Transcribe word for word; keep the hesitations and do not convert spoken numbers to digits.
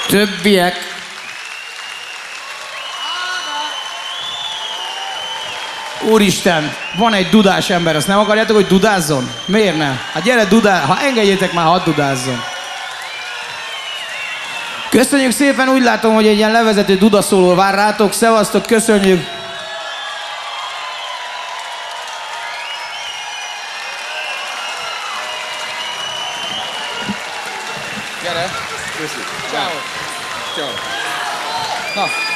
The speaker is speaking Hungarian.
Többiek. Úristen, van egy dudás ember, azt nem akarjátok, hogy dudázzon? Miért nem? Hát gyere, dudál, ha engedjétek már, hadd dudázzon. Köszönjük szépen, úgy látom, hogy egy ilyen levezető dudaszóló vár rátok. Szevasztok, köszönjük! Gyere! Köszönjük! Ciao! Ciao! Na!